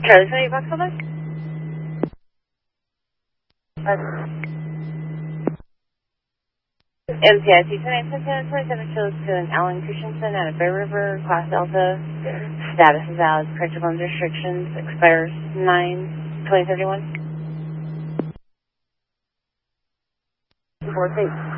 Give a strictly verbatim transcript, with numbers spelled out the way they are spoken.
Charlie, twenty bucks on this? M C I C twenty-eight twenty-seven shows to an Alan Christensen out of Bear River, Class Delta. Status is valid. Practical restrictions expires nine twenty thirty-one. Four feet.